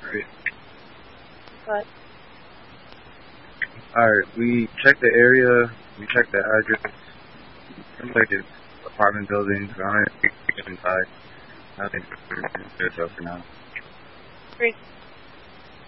Great. What? Alright, we checked the area, we checked the address. Looks like it's apartment buildings. I don't know if we can get inside. I think it's good for now. Great.